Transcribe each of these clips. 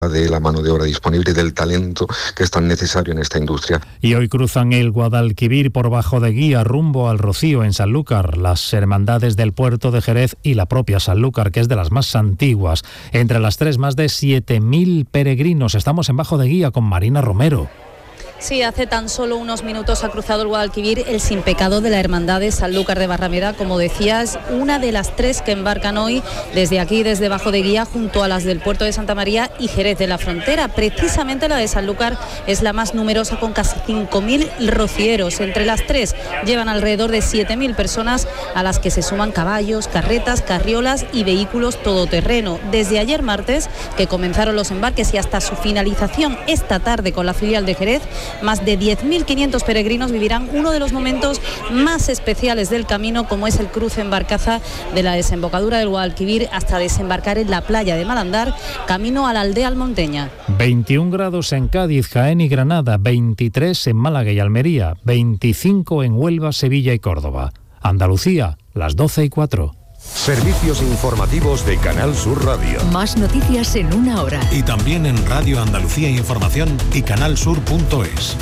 de la mano de obra disponible y del talento que es tan necesario en esta industria. Y hoy cruzan el Guadalquivir por Bajo de Guía rumbo al Rocío en Sanlúcar, las hermandades del puerto de Jerez y la propia Sanlúcar, que es de las más antiguas. Entre las tres, más de 7.000 peregrinos. Estamos en Bajo de Guía con Marina Romero. Sí, hace tan solo unos minutos ha cruzado el Guadalquivir el Sin Pecado de la Hermandad de Sanlúcar de Barrameda. Como decías, una de las tres que embarcan hoy desde aquí, desde Bajo de Guía, junto a las del puerto de Santa María y Jerez de la Frontera. Precisamente la de Sanlúcar es la más numerosa, con casi 5.000 rocieros. Entre las tres llevan alrededor de 7.000 personas, a las que se suman caballos, carretas, carriolas y vehículos todoterreno. Desde ayer martes, que comenzaron los embarques, y hasta su finalización esta tarde con la filial de Jerez, más de 10.500 peregrinos vivirán uno de los momentos más especiales del camino, como es el cruce en barcaza de la desembocadura del Guadalquivir hasta desembarcar en la playa de Malandar, camino a la aldea almonteña. 21 grados en Cádiz, Jaén y Granada, 23 en Málaga y Almería, 25 en Huelva, Sevilla y Córdoba. Andalucía, las 12:04. Servicios informativos de Canal Sur Radio. Más noticias en una hora. Y también en Radio Andalucía Información y canalsur.es.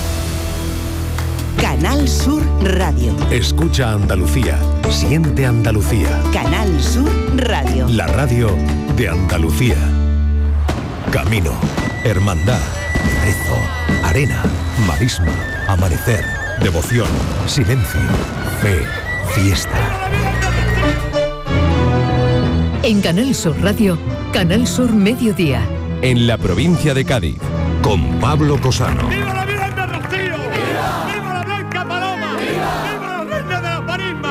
Canal Sur Radio. Escucha Andalucía. Siente Andalucía. Canal Sur Radio. La radio de Andalucía. Camino, hermandad, rezo, arena, marisma, amanecer, devoción, silencio, fe, fiesta. En Canal Sur Radio, Canal Sur Mediodía. En la provincia de Cádiz, con Pablo Cosano. ¡Viva la Virgen del Rocío! ¡Viva! ¡Viva la Blanca Paloma! ¡Viva! ¡Viva la Reina de la Marisma!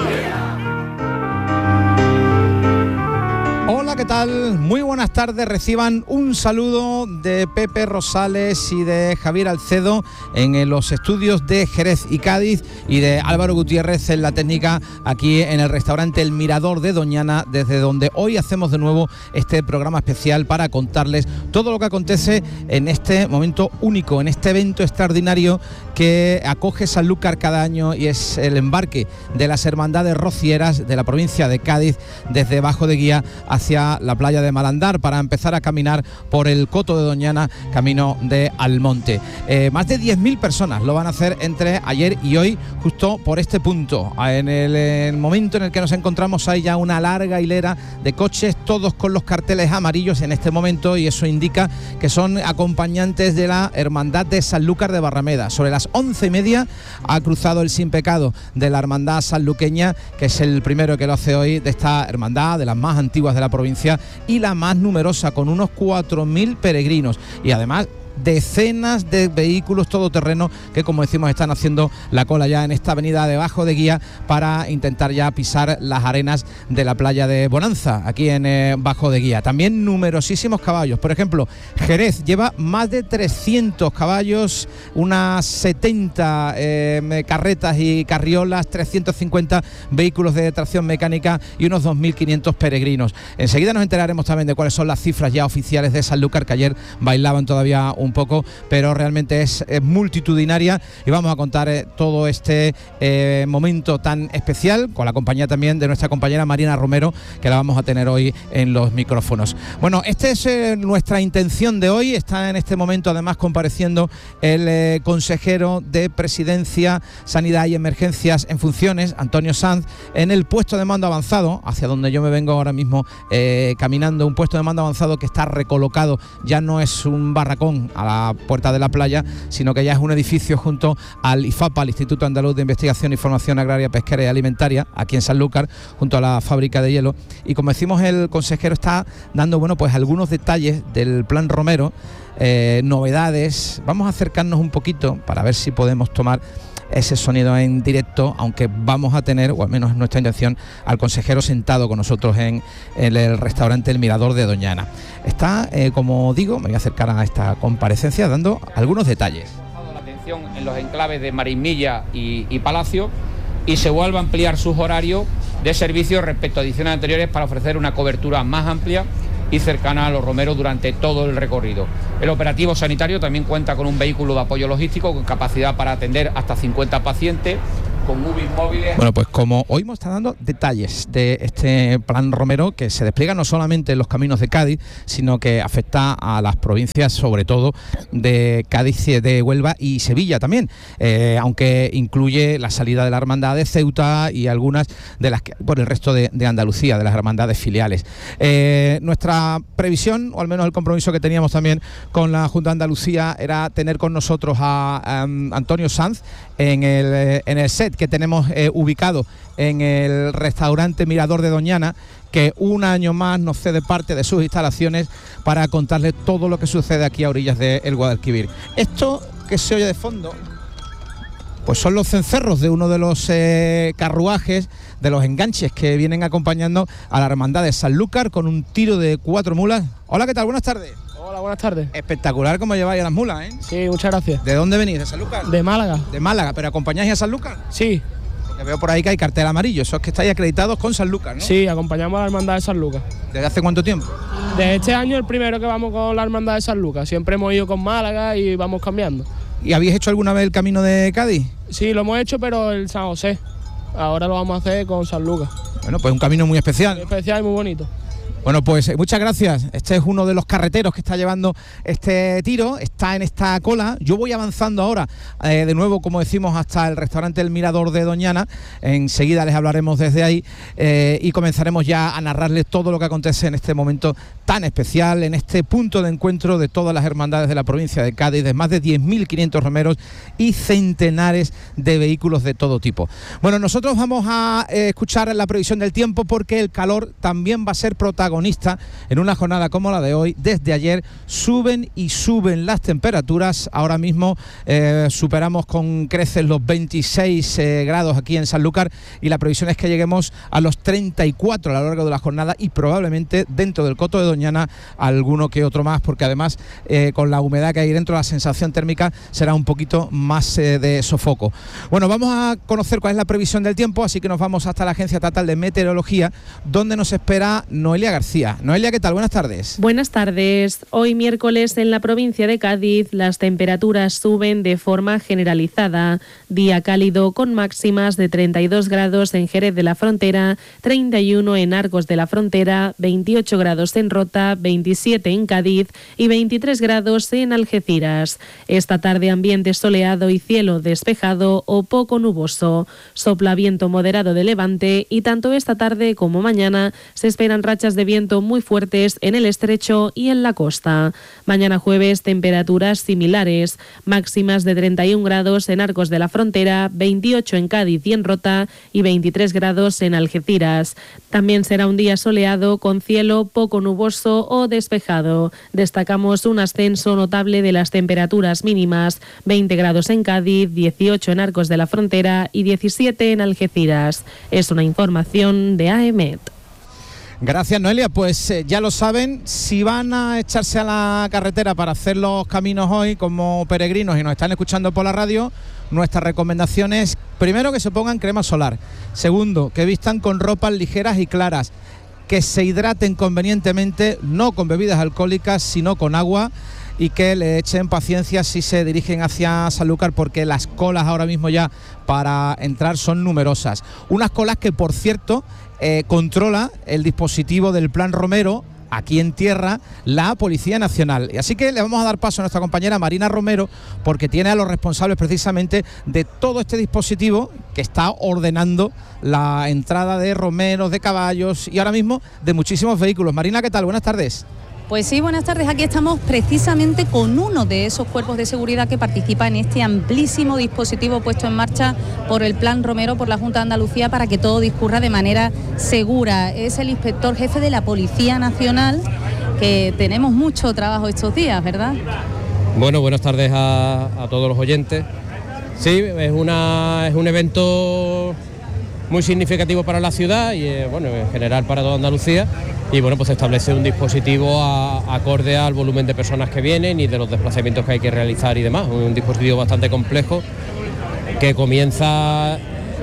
Hola, ¿qué tal? Muy buenas tardes. Reciban un saludo de Pepe Rosales y de Javier Alcedo en los estudios de Jerez y Cádiz, y de Álvaro Gutiérrez en la técnica aquí en el restaurante El Mirador de Doñana, desde donde hoy hacemos de nuevo este programa especial para contarles todo lo que acontece en este momento único, en este evento extraordinario que acoge Sanlúcar cada año, y es el embarque de las hermandades rocieras de la provincia de Cádiz desde Bajo de Guía hacia la playa de Malandar, para empezar a caminar por el Coto de Doñana, camino de Almonte. Más de 10.000 personas lo van a hacer entre ayer y hoy, justo por este punto. En el momento en el que nos encontramos hay ya una larga hilera de coches, todos con los carteles amarillos en este momento, y eso indica que son acompañantes de la Hermandad de Sanlúcar de Barrameda. Sobre las 11:30 ha cruzado el Sin Pecado de la Hermandad sanluqueña, que es el primero que lo hace hoy de esta hermandad, de las más antiguas de la provincia y la más numerosa, con unos 4.000 peregrinos, y además decenas de vehículos todoterreno que, como decimos, están haciendo la cola ya en esta avenida de Bajo de Guía para intentar ya pisar las arenas de la playa de Bonanza, aquí en Bajo de Guía. También numerosísimos caballos. Por ejemplo, Jerez lleva más de 300 caballos, unas 70 carretas y carriolas, 350 vehículos de tracción mecánica y unos 2.500 peregrinos. Enseguida nos enteraremos también de cuáles son las cifras ya oficiales de Sanlúcar, que ayer bailaban todavía un poco, pero realmente es multitudinaria, y vamos a contar todo este momento tan especial con la compañía también de nuestra compañera Marina Romero, que la vamos a tener hoy en los micrófonos. Bueno, esta es nuestra intención de hoy. Está en este momento además compareciendo el consejero de Presidencia, Sanidad y Emergencias en funciones, Antonio Sanz, en el puesto de mando avanzado, hacia donde yo me vengo ahora mismo caminando, un puesto de mando avanzado que está recolocado, ya no es un barracón a la puerta de la playa, sino que ya es un edificio junto al IFAPA, el Instituto Andaluz de Investigación y Formación Agraria, Pesquera y Alimentaria, aquí en Sanlúcar, junto a la fábrica de hielo. Y como decimos, el consejero está dando, bueno, pues algunos detalles del Plan Romero, novedades. Vamos a acercarnos un poquito para ver si podemos tomar ese sonido en directo, aunque vamos a tener, o al menos es nuestra intención, al consejero sentado con nosotros en el restaurante El Mirador de Doñana. Está, como digo, me voy a acercar a esta comparecencia dando algunos detalles. La atención en los enclaves de Marismilla y Palacio, y se vuelve a ampliar sus horarios de servicio respecto a ediciones anteriores para ofrecer una cobertura más amplia y cercana a los romeros durante todo el recorrido. El operativo sanitario también cuenta con un vehículo de apoyo logístico con capacidad para atender hasta 50 pacientes, con UBIs móviles. Bueno, pues como hoy hemos estado dando detalles de este plan Romero, que se despliega no solamente en los caminos de Cádiz, sino que afecta a las provincias, sobre todo de Cádiz, de Huelva y Sevilla también, aunque incluye la salida de la hermandad de Ceuta y algunas de las que por el resto de Andalucía, de las hermandades filiales. Nuestra previsión, o al menos el compromiso que teníamos también con la Junta de Andalucía, era tener con nosotros a Antonio Sanz en el set que tenemos ubicado en el restaurante Mirador de Doñana, que un año más nos cede parte de sus instalaciones para contarles todo lo que sucede aquí a orillas del Guadalquivir. Esto que se oye de fondo, pues son los cencerros de uno de los carruajes, de los enganches que vienen acompañando a la hermandad de Sanlúcar con un tiro de 4 mulas. Hola, ¿qué tal? Buenas tardes. Hola, buenas tardes. Espectacular cómo lleváis a las mulas, ¿eh? Sí, muchas gracias. ¿De dónde venís? ¿De Sanlúcar? De Málaga. De Málaga, ¿pero acompañáis a Sanlúcar? Sí. Porque veo por ahí que hay cartel amarillo, eso es que estáis acreditados con Sanlúcar, ¿no? Sí, acompañamos a la hermandad de San Lucas. ¿Desde hace cuánto tiempo? Desde este año el primero que vamos con la hermandad de San Lucas. Siempre hemos ido con Málaga y vamos cambiando. ¿Y habéis hecho alguna vez el camino de Cádiz? Sí, lo hemos hecho, pero el San José. Ahora lo vamos a hacer con San Lucas. Bueno, pues un camino muy especial. Muy especial y muy bonito. Bueno, pues muchas gracias. Este es uno de los carreteros que está llevando este tiro, está en esta cola. Yo voy avanzando ahora, de nuevo, como decimos, hasta el restaurante El Mirador de Doñana. Enseguida les hablaremos desde ahí y comenzaremos ya a narrarles todo lo que acontece en este momento tan especial, en este punto de encuentro de todas las hermandades de la provincia de Cádiz, de más de 10.500 romeros y centenares de vehículos de todo tipo. Bueno, nosotros vamos a escuchar la previsión del tiempo, porque el calor también va a ser protagonista en una jornada como la de hoy. Desde ayer suben y suben las temperaturas. Ahora mismo superamos con creces los 26 grados aquí en Sanlúcar, y la previsión es que lleguemos a los 34 a lo largo de la jornada, y probablemente dentro del Coto de Doñana alguno que otro más, porque además con la humedad que hay dentro, la sensación térmica será un poquito más de sofoco. Bueno, vamos a conocer cuál es la previsión del tiempo, así que nos vamos hasta la Agencia Estatal de Meteorología, donde nos espera Noelia García. Noelia, ¿qué tal? Buenas tardes. Buenas tardes. Hoy miércoles en la provincia de Cádiz las temperaturas suben de forma generalizada. Día cálido con máximas de 32 grados en Jerez de la Frontera, 31 en Arcos de la Frontera, 28 grados en Rota, 27 en Cádiz y 23 grados en Algeciras. Esta tarde ambiente soleado y cielo despejado o poco nuboso. Sopla viento moderado de levante y tanto esta tarde como mañana se esperan rachas de viento muy fuertes en el estrecho y en la costa. Mañana jueves temperaturas similares, máximas de 31 grados en Arcos de la Frontera, 28 en Cádiz y en Rota y 23 grados en Algeciras. También será un día soleado con cielo poco nuboso o despejado. Destacamos un ascenso notable de las temperaturas mínimas, 20 grados en Cádiz, 18 en Arcos de la Frontera y 17 en Algeciras. Es una información de AEMET. Gracias, Noelia. Pues ya lo saben, si van a echarse a la carretera para hacer los caminos hoy como peregrinos y nos están escuchando por la radio, nuestra recomendación es, primero, que se pongan crema solar. Segundo, que vistan con ropas ligeras y claras. Que se hidraten convenientemente, no con bebidas alcohólicas, sino con agua. Y que le echen paciencia si se dirigen hacia Sanlúcar, porque las colas ahora mismo ya para entrar son numerosas. Unas colas que, por cierto, controla el dispositivo del Plan Romero aquí en tierra, la Policía Nacional. Y así que le vamos a dar paso a nuestra compañera Marina Romero, porque tiene a los responsables precisamente de todo este dispositivo que está ordenando la entrada de romeros, de caballos y ahora mismo de muchísimos vehículos. Marina, ¿qué tal? Buenas tardes. Pues sí, buenas tardes. Aquí estamos precisamente con uno de esos cuerpos de seguridad que participa en este amplísimo dispositivo puesto en marcha por el Plan Romero, por la Junta de Andalucía, para que todo discurra de manera segura. Es el inspector jefe de la Policía Nacional, que tenemos mucho trabajo estos días, ¿verdad? Bueno, buenas tardes a todos los oyentes. Sí, es un evento muy significativo para la ciudad y bueno, en general para toda Andalucía, y bueno, pues se establece un dispositivo acorde al volumen de personas que vienen y de los desplazamientos que hay que realizar y demás. Un dispositivo bastante complejo que comenzó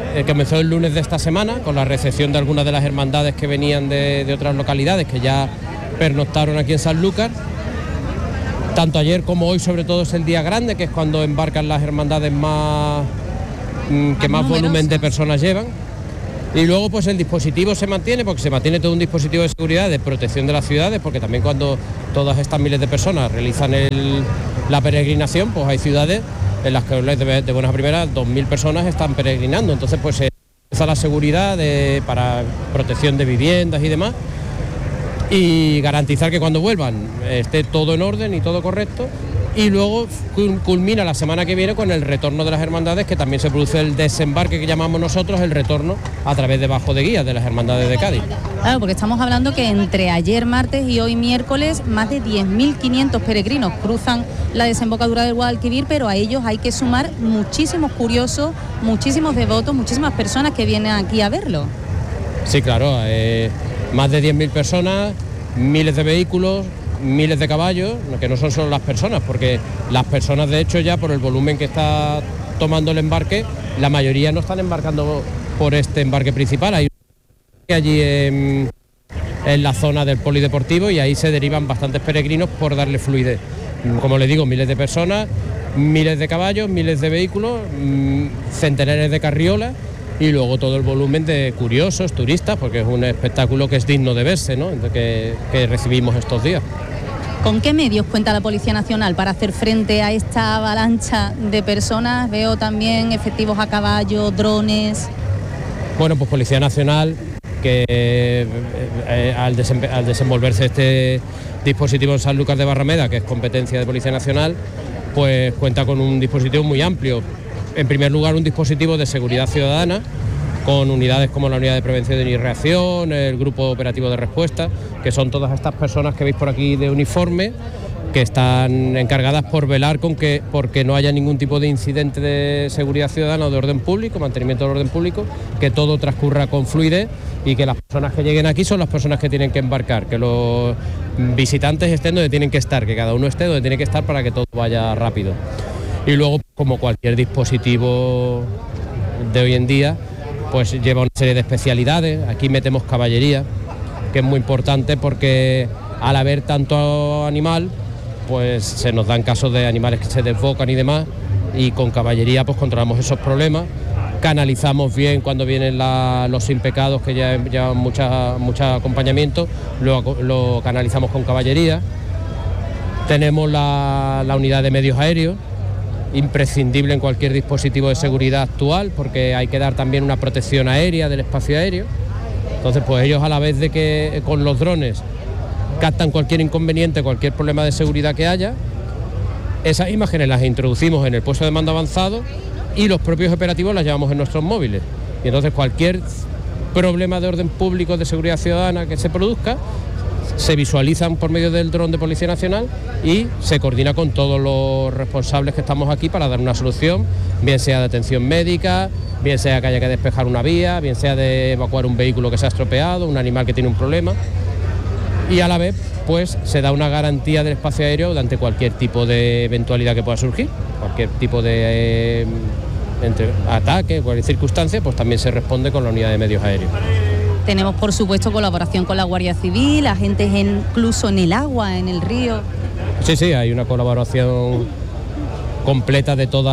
el lunes de esta semana con la recepción de algunas de las hermandades que venían de otras localidades que ya pernoctaron aquí en Sanlúcar. Tanto ayer como hoy, sobre todo, es el día grande, que es cuando embarcan las hermandades más que más volumen de personas llevan. Y luego pues el dispositivo se mantiene, porque se mantiene todo un dispositivo de seguridad, de protección de las ciudades, porque también cuando todas estas miles de personas realizan la peregrinación, pues hay ciudades en las que de buenas a primeras 2.000 personas están peregrinando, entonces pues se usa la seguridad para protección de viviendas y demás, y garantizar que cuando vuelvan esté todo en orden y todo correcto. Y luego culmina la semana que viene con el retorno de las hermandades, que también se produce el desembarque que llamamos nosotros, el retorno a través de Bajo de Guía de las hermandades de Cádiz. Claro, porque estamos hablando que entre ayer martes y hoy miércoles más de 10.500 peregrinos cruzan la desembocadura del Guadalquivir, pero a ellos hay que sumar muchísimos curiosos, muchísimos devotos, muchísimas personas que vienen aquí a verlo. Sí, claro, más de 10.000 personas, miles de vehículos, miles de caballos, que no son solo las personas, porque las personas de hecho ya por el volumen que está tomando el embarque, la mayoría no están embarcando por este embarque principal, hay allí en la zona del polideportivo y ahí se derivan bastantes peregrinos por darle fluidez. Como le digo, miles de personas, miles de caballos, miles de vehículos, centenares de carriolas y luego todo el volumen de curiosos, turistas, porque es un espectáculo que es digno de verse, ¿no?, que recibimos estos días. ¿Con qué medios cuenta la Policía Nacional para hacer frente a esta avalancha de personas? Veo también efectivos a caballo, drones. Bueno, pues Policía Nacional, que al desenvolverse este dispositivo en Sanlúcar de Barrameda, que es competencia de Policía Nacional, pues cuenta con un dispositivo muy amplio. En primer lugar, un dispositivo de seguridad ciudadana, con unidades como la Unidad de Prevención y Reacción, el Grupo Operativo de Respuesta, que son todas estas personas que veis por aquí de uniforme, que están encargadas por velar porque no haya ningún tipo de incidente de seguridad ciudadana o de orden público, mantenimiento del orden público, que todo transcurra con fluidez y que las personas que lleguen aquí son las personas que tienen que embarcar, que los visitantes estén donde tienen que estar, que cada uno esté donde tiene que estar para que todo vaya rápido. Y luego, como cualquier dispositivo de hoy en día, pues lleva una serie de especialidades. Aquí metemos caballería, que es muy importante porque al haber tanto animal, pues se nos dan casos de animales que se desbocan y demás, y con caballería pues controlamos esos problemas, canalizamos bien cuando vienen los sin pecados que ya llevan mucho acompañamiento, lo canalizamos con caballería. Tenemos la unidad de medios aéreos, imprescindible en cualquier dispositivo de seguridad actual, porque hay que dar también una protección aérea del espacio aéreo. Entonces pues ellos, a la vez de que con los drones captan cualquier inconveniente, cualquier problema de seguridad que haya, esas imágenes las introducimos en el puesto de mando avanzado y los propios operativos las llevamos en nuestros móviles. Y entonces cualquier problema de orden público, de seguridad ciudadana que se produzca, se visualizan por medio del dron de Policía Nacional y se coordina con todos los responsables que estamos aquí para dar una solución, bien sea de atención médica, bien sea que haya que despejar una vía, bien sea de evacuar un vehículo que se ha estropeado, un animal que tiene un problema, y a la vez pues se da una garantía del espacio aéreo ante cualquier tipo de eventualidad que pueda surgir, cualquier tipo de ataque, cualquier circunstancia, pues también se responde con la unidad de medios aéreos. Tenemos, por supuesto, colaboración con la Guardia Civil, agentes incluso en el agua, en el río. Sí, hay una colaboración completa de todos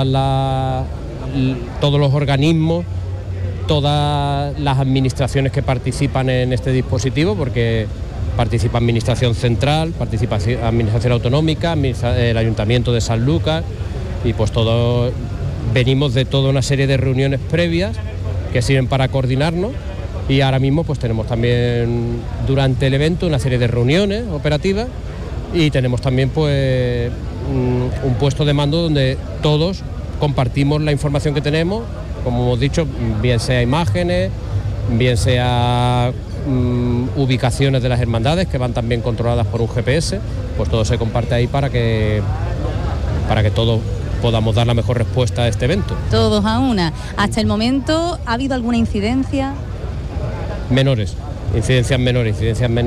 los organismos, todas las administraciones que participan en este dispositivo, porque participa Administración Central, participa Administración Autonómica, el Ayuntamiento de Sanlúcar, y pues todos venimos de toda una serie de reuniones previas que sirven para coordinarnos. Y ahora mismo pues tenemos también durante el evento una serie de reuniones operativas y tenemos también pues un puesto de mando donde todos compartimos la información que tenemos, como hemos dicho, bien sea imágenes, bien sea ubicaciones de las hermandades que van también controladas por un GPS, pues todo se comparte ahí para que todos podamos dar la mejor respuesta a este evento. Todos a una. Hasta el momento, ¿ha habido alguna incidencia? Incidencias menores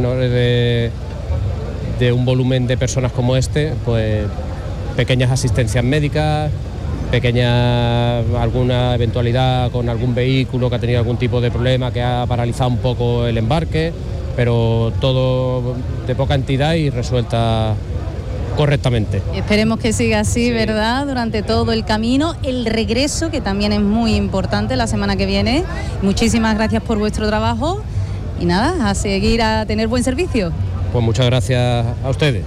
de un volumen de personas como este, pues pequeñas asistencias médicas, alguna eventualidad con algún vehículo que ha tenido algún tipo de problema que ha paralizado un poco el embarque, pero todo de poca entidad y resuelta correctamente. Esperemos que siga así, ¿verdad? Durante todo el camino, el regreso, que también es muy importante la semana que viene. Muchísimas gracias por vuestro trabajo y nada, a seguir a tener buen servicio. Pues muchas gracias a ustedes.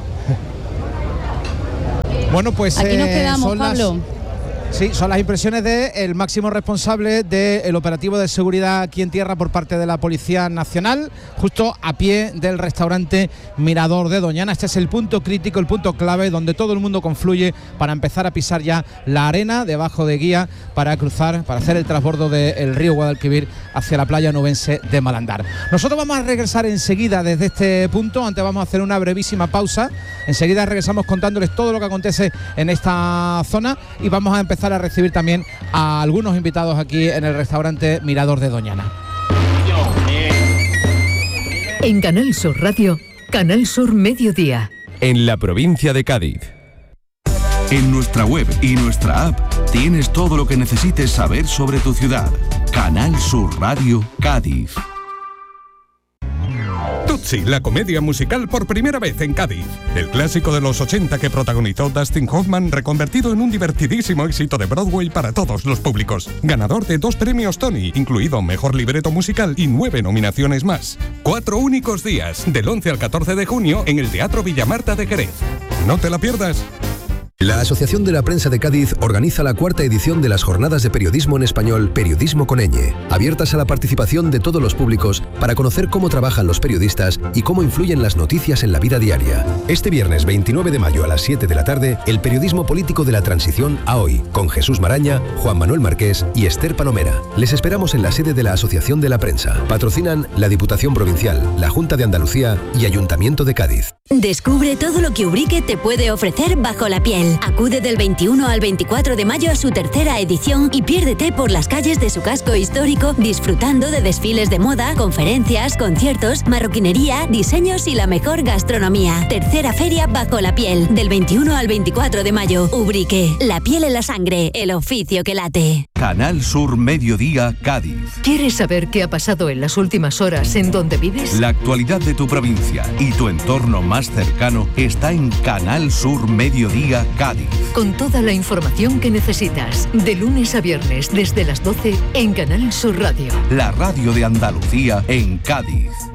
Bueno, pues aquí nos quedamos, Pablo. Sí, son las impresiones del máximo responsable del operativo de seguridad aquí en tierra por parte de la Policía Nacional, justo a pie del restaurante Mirador de Doñana. Este es el punto crítico, el punto clave, donde todo el mundo confluye para empezar a pisar ya la arena debajo de Guía para cruzar, para hacer el transbordo del río Guadalquivir hacia la playa nubense de Malandar. Nosotros vamos a regresar enseguida desde este punto. Antes vamos a hacer una brevísima pausa. Enseguida regresamos contándoles todo lo que acontece en esta zona y vamos a empezar a recibir también a algunos invitados aquí en el restaurante Mirador de Doñana. En Canal Sur Radio, Canal Sur Mediodía. En la provincia de Cádiz. En nuestra web y nuestra app tienes todo lo que necesites saber sobre tu ciudad. Canal Sur Radio Cádiz. Tutsi, la comedia musical por primera vez en Cádiz. El clásico de los 80 que protagonizó Dustin Hoffman, reconvertido en un divertidísimo éxito de Broadway para todos los públicos. Ganador de 2 premios Tony, incluido Mejor Libreto Musical y 9 nominaciones más. 4 únicos días, del 11 al 14 de junio, en el Teatro Villamarta de Jerez. No te la pierdas. La Asociación de la Prensa de Cádiz organiza la 4ª edición de las Jornadas de Periodismo en Español, Periodismo con ñ, abiertas a la participación de todos los públicos para conocer cómo trabajan los periodistas y cómo influyen las noticias en la vida diaria. Este viernes 29 de mayo a las 7 de la tarde, el periodismo político de la transición a hoy, con Jesús Maraña, Juan Manuel Marqués y Esther Palomera. Les esperamos en la sede de la Asociación de la Prensa. Patrocinan la Diputación Provincial, la Junta de Andalucía y Ayuntamiento de Cádiz. Descubre todo lo que Ubrique te puede ofrecer bajo la piel. Acude del 21 al 24 de mayo a su 3ª edición y piérdete por las calles de su casco histórico disfrutando de desfiles de moda, conferencias, conciertos, marroquinería, diseños y la mejor gastronomía. 3ª Feria Bajo la Piel, del 21 al 24 de mayo. Ubrique, la piel en la sangre, el oficio que late. Canal Sur Mediodía Cádiz. ¿Quieres saber qué ha pasado en las últimas horas en donde vives? La actualidad de tu provincia y tu entorno más cercano está en Canal Sur Mediodía Cádiz. Con toda la información que necesitas, de lunes a viernes desde las 12 en Canal Sur Radio. La radio de Andalucía en Cádiz.